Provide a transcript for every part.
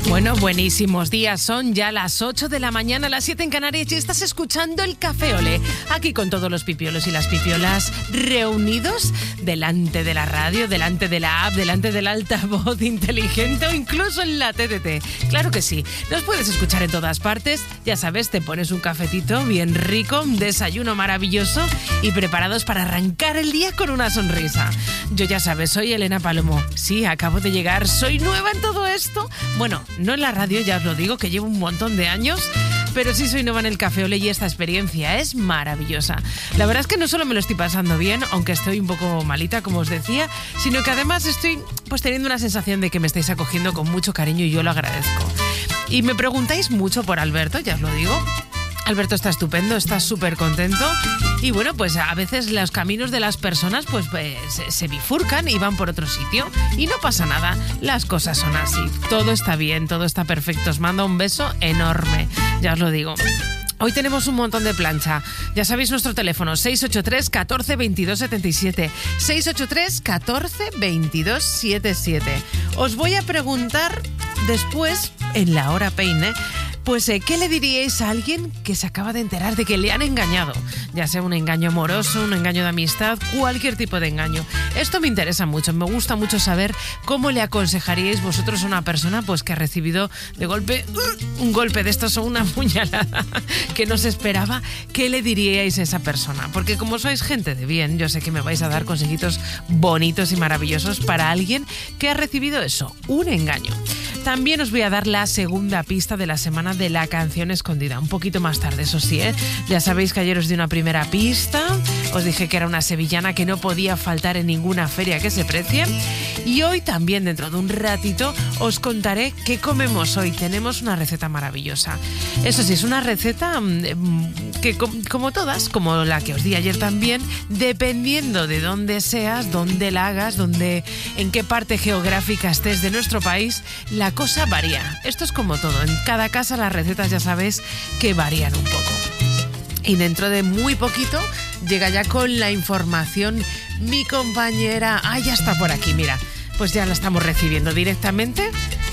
Bueno, buenísimos días. Son ya las 8 de la mañana, las 7 en Canarias y estás escuchando el Café Olé. Aquí con todos los pipiolos y las pipiolas reunidos delante de la radio, delante de la app, delante del altavoz inteligente o incluso en la TDT. Claro que sí. Nos puedes escuchar en todas partes. Ya sabes, te pones un cafetito bien rico, un desayuno maravilloso y preparados para arrancar el día con una sonrisa. Yo ya sabes, soy Elena Palomo. Sí, acabo de llegar. Soy nueva en todo esto. Bueno, no en la radio, ya os lo digo, que llevo un montón de años, pero sí soy nueva en el Café Olé y esta experiencia es maravillosa. La verdad es que no solo me lo estoy pasando bien, aunque estoy un poco malita, como os decía, sino que además estoy pues teniendo una sensación de que me estáis acogiendo con mucho cariño y yo lo agradezco. Y me preguntáis mucho por Alberto, ya os lo digo. Alberto está estupendo, está súper contento y bueno, pues a veces los caminos de las personas pues se bifurcan y van por otro sitio y no pasa nada, las cosas son así, todo está bien, todo está perfecto, os mando un beso enorme, ya os lo digo. Hoy tenemos un montón de plancha. Ya sabéis nuestro teléfono 683 14 22 77. 683 14 22 77. Os voy a preguntar después, en la hora peine, pues, ¿qué le diríais a alguien que se acaba de enterar de que le han engañado? Ya sea un engaño amoroso, un engaño de amistad, cualquier tipo de engaño. Esto me interesa mucho, me gusta mucho saber cómo le aconsejaríais vosotros a una persona pues que ha recibido de golpe un golpe de estos o una puñalada que no se esperaba. ¿Qué le diríais a esa persona? Porque como sois gente de bien, yo sé que me vais a dar consejitos bonitos y maravillosos para alguien que ha recibido eso, un engaño. También os voy a dar la segunda pista de la semana de la canción escondida. Un poquito más tarde, eso sí, ¿eh? Ya sabéis que ayer os di una primera pista. Os dije que era una sevillana que no podía faltar en ninguna feria que se precie. Y hoy también, dentro de un ratito, os contaré qué comemos hoy. Tenemos una receta maravillosa. Eso sí, es una receta que, como todas, como la que os di ayer también, dependiendo de dónde seas, dónde la hagas, en qué parte geográfica estés de nuestro país, la cosa varía. Esto es como todo. En cada casa las recetas ya sabes que varían un poco. Y dentro de muy poquito llega ya con la información mi compañera. Ah, ya está por aquí, mira. Pues ya la estamos recibiendo directamente.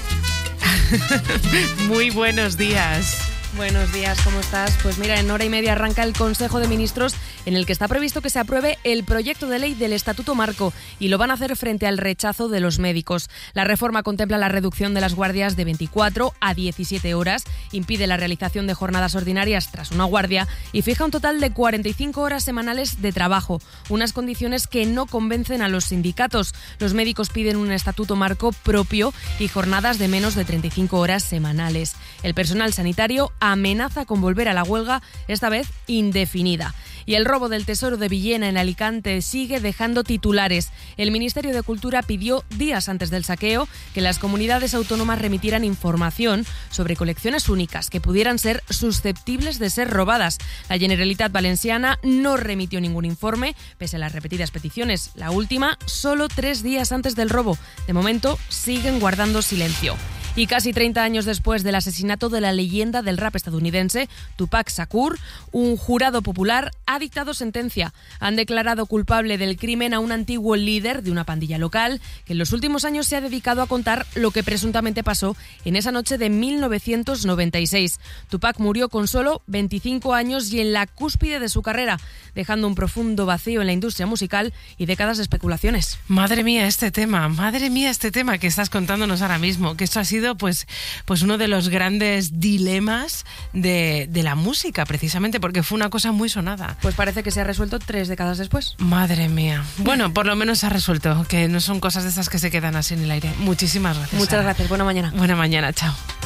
Muy buenos días. Buenos días, ¿cómo estás? Pues mira, en hora y media arranca el Consejo de Ministros en el que está previsto que se apruebe el proyecto de ley del Estatuto Marco y lo van a hacer frente al rechazo de los médicos. La reforma contempla la reducción de las guardias de 24 a 17 horas, impide la realización de jornadas ordinarias tras una guardia y fija un total de 45 horas semanales de trabajo, unas condiciones que no convencen a los sindicatos. Los médicos piden un Estatuto Marco propio y jornadas de menos de 35 horas semanales. El personal sanitario amenaza con volver a la huelga, esta vez indefinida. Y el robo del Tesoro de Villena en Alicante sigue dejando titulares. El Ministerio de Cultura pidió días antes del saqueo que las comunidades autónomas remitieran información sobre colecciones únicas que pudieran ser susceptibles de ser robadas. La Generalitat Valenciana no remitió ningún informe, pese a las repetidas peticiones. La última, solo 3 días antes del robo. De momento, siguen guardando silencio. Y casi 30 años después del asesinato de la leyenda del rap estadounidense, Tupac Shakur, un jurado popular ha dictado sentencia. Han declarado culpable del crimen a un antiguo líder de una pandilla local que en los últimos años se ha dedicado a contar lo que presuntamente pasó en esa noche de 1996. Tupac murió con solo 25 años y en la cúspide de su carrera, dejando un profundo vacío en la industria musical y décadas de especulaciones. Madre mía este tema que estás contándonos ahora mismo, que esto ha sido pues uno de los grandes dilemas de la música, precisamente porque fue una cosa muy sonada. Pues parece que se ha resuelto 3 décadas después. Madre mía. Bueno, por lo menos se ha resuelto, que no son cosas de esas que se quedan así en el aire. Muchísimas gracias. Muchas gracias. Buena mañana. Buena mañana, chao.